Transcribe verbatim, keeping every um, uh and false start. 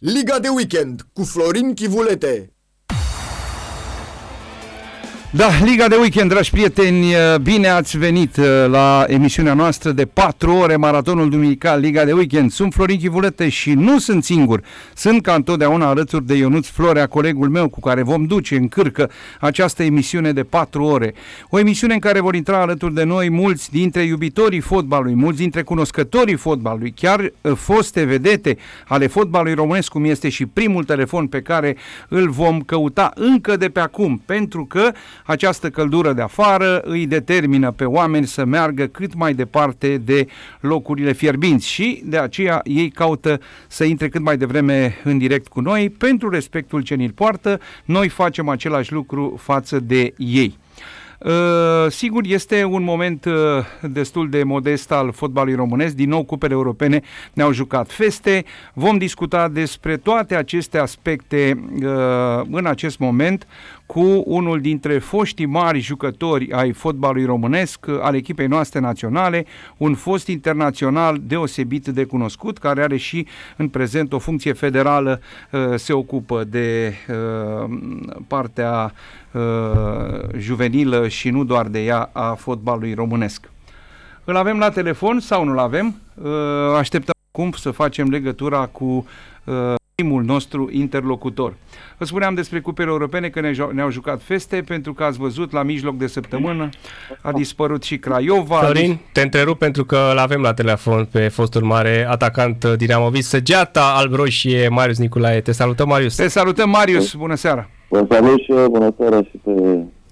Liga de weekend cu Florin Chivulete. Da, Liga de weekend, dragi prieteni, bine ați venit la emisiunea noastră de patru ore, maratonul duminical, Liga de weekend. Sunt Florin Chivulete și nu sunt singur. Sunt ca întotdeauna alături de Ionuț Florea, colegul meu cu care vom duce în cârcă această emisiune de patru ore. O emisiune în care vor intra alături de noi mulți dintre iubitorii fotbalului, mulți dintre cunoscătorii fotbalului, chiar foste vedete ale fotbalului românesc, cum este și primul telefon pe care îl vom căuta încă de pe acum, pentru că această căldură de afară îi determină pe oameni să meargă cât mai departe de locurile fierbinți și de aceea ei caută să intre cât mai devreme în direct cu noi. Pentru respectul ce ni-l poartă, noi facem același lucru față de ei. Uh, sigur, este un moment uh, destul de modest al fotbalului românesc. Din nou, cupele europene ne-au jucat feste. Vom discuta despre toate aceste aspecte uh, în acest moment cu unul dintre foștii mari jucători ai fotbalului românesc, al echipei noastre naționale, un fost internațional deosebit de cunoscut, care are și în prezent o funcție federală, se ocupă de partea juvenilă și nu doar de ea a fotbalului românesc. Îl avem la telefon sau nu-l avem? Așteptăm acum să facem legătura cu primul nostru interlocutor. Vă spuneam despre cupele europene că ne-au jucat feste, pentru că ați văzut la mijloc de săptămână a dispărut și Craiova. Florin, te întrerup pentru că l-avem la telefon pe fostul mare atacant Dinamovist, Săgeata Alb-Roșie, Marius Nicolae. Te salutăm, Marius! Te salutăm, Marius! Bună seara! Vă salut și eu, bună seara și pe